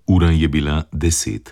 Ura je bila 10.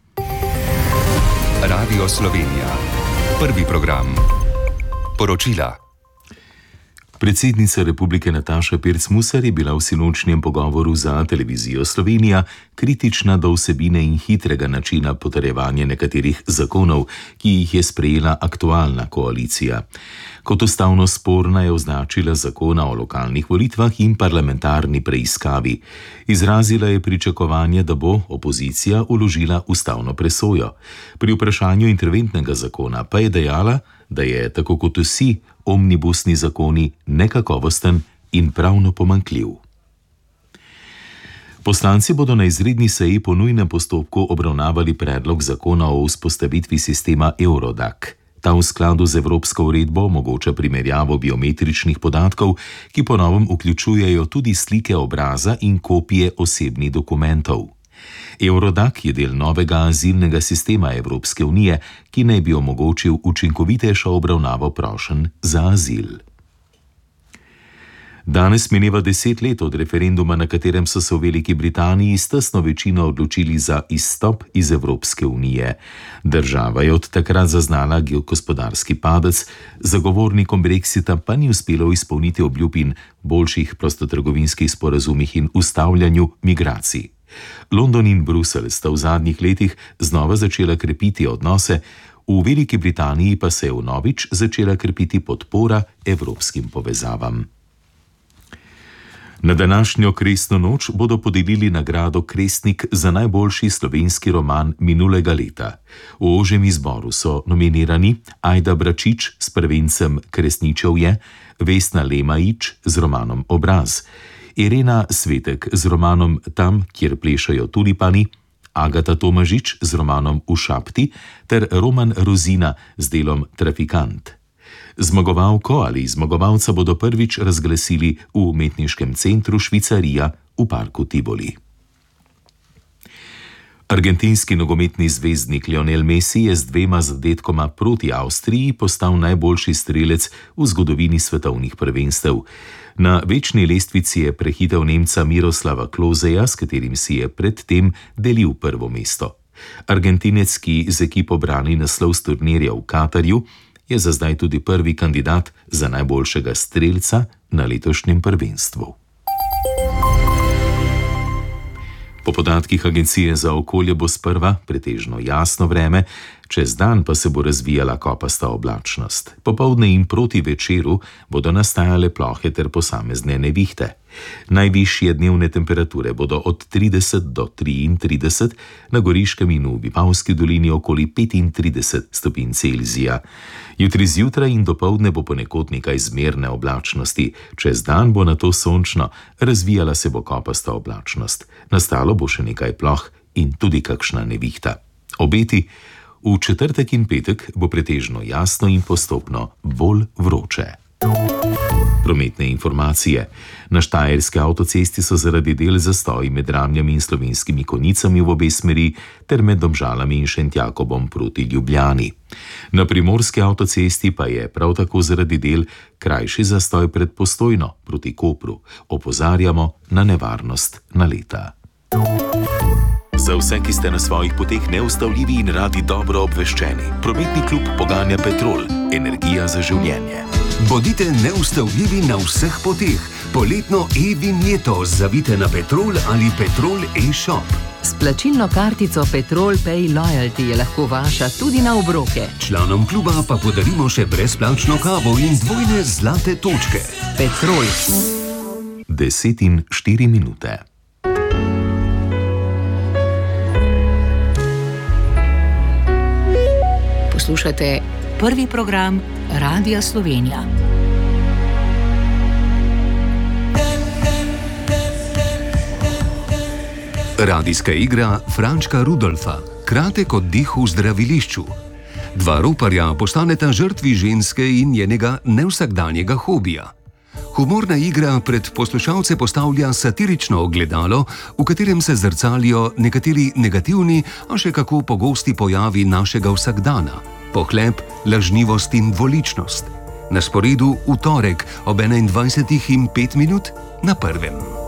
Radio Slovenija. Prvi program. Poročila. Predsednica Republike Nataša Pirc Musar je bila v sinočnjem pogovoru za televizijo Slovenija kritična do vsebine in hitrega načina potrjevanja nekaterih zakonov, ki jih je sprejela aktualna koalicija. Kot ustavno sporna je označila zakona o lokalnih volitvah in parlamentarni preiskavi. Izrazila je pričakovanje, da bo opozicija vložila ustavno presojo. Pri vprašanju interventnega zakona pa je dejala, da je, tako kot vsi omnibusni zakoni, nekakovosten in pravno pomanjkljiv. Poslanci bodo na izredni seji po nujnem postopku obravnavali predlog zakona o vzpostavitvi sistema Eurodac. Ta v skladu z evropsko uredbo omogoča primerjavo biometričnih podatkov, ki po novem vključujejo tudi slike obraza in kopije osebnih dokumentov. Eurodac je del novega azilnega sistema Evropske unije, ki naj bi omogočil učinkovitejšo obravnavo prošenj za azil. Danes mineva 10 let od referenduma, na katerem so se v Veliki Britaniji s tesno večino odločili za izstop iz Evropske unije. Država je od takrat zaznala gospodarski padec, zagovornikom Brexita pa ni uspelo izpolniti obljub in boljših prostotrgovinskih sporazumih in ustavljanju migracij. London in Bruselj sta v zadnjih letih znova začela krepiti odnose, v Veliki Britaniji pa se je vnovič začela krepiti podpora evropskim povezavam. Na današnjo Kresno noč bodo podelili nagrado Kresnik za najboljši slovenski roman minulega leta. V ožjem izboru so nominirani Ajda Bračič s prvencem Kresničevje, Vesna Lemajič z romanom Obraz, Irena Svetek z romanom Tam, kjer plešajo tulipani, Agata Tomažič z romanom V šapti ter Roman Rozina z delom Trafikant. Zmagovalko ali zmagovalca bodo prvič razglasili v umetniškem centru Švicarija v parku Tivoli. Argentinski nogometni zvezdnik Lionel Messi je z 2 zadetkoma proti Avstriji postal najboljši strelec v zgodovini svetovnih prvenstev. Na večni lestvici je prehitel Nemca Miroslava Kloseja, s katerim si je predtem delil prvo mesto. Argentinec, ki z ekipo brani naslov s turnirja v Katarju, je za zdaj tudi prvi kandidat za najboljšega strelca na letošnjem prvenstvu. Po podatkih Agencije za okolje bo sprva pretežno jasno vreme, čez dan pa se bo razvijala kopasta oblačnost. Popoldne in proti večeru bodo nastajale plohe ter posamezne nevihte. Najvišje dnevne temperature bodo od 30 do 33, na Goriškem in v Vipavski dolini okoli 35 stopinj Celzija. Jutri zjutraj in dopoldne bo ponekod nekaj zmerne oblačnosti, čez dan bo nato sončno, razvijala se bo kopasta oblačnost. Nastalo bo še nekaj ploh in tudi kakšna nevihta. Obeti: v četrtek in petek bo pretežno jasno in postopno bolj vroče. Prometne informacije. Na Štajerski avtocesti so zaradi del zastoji med Ramljami in Slovenskimi Konjicami v obe smeri ter med Domžalami in Šentjakobom proti Ljubljani. Na Primorski avtocesti pa je prav tako zaradi del krajši zastoj pred Postojno proti Kopru. Opozarjamo na nevarnost naleta. Za vse, ki ste na svojih poteh neustavljivi in radi dobro obveščeni, prometni klub poganja Petrol, energija za življenje. Bodite neustavljivi na vseh poteh. Poletno e-vinjeto zavite na Petrol ali Petrol e-shop. S plačilno kartico Petrol Pay Loyalty je lahko vaša tudi na obroke. Članom kluba pa podarimo še brezplačno kavo in 2 zlate točke. Petrol. 10:04. Poslušate prvi program Radia Slovenija. Radijska igra Frančka Rudolfa. Kratek oddih v zdravilišču. 2 roparja postaneta žrtvi ženske in njenega nevsakdanjega hobija. Humorna igra pred poslušalce postavlja satirično ogledalo, v katerem se zrcalijo nekateri negativni, a še kako pogosti pojavi našega vsakdana. Pohlep, lažnivost in dvoličnost. Na sporedu v torek ob 21:05 na prvem.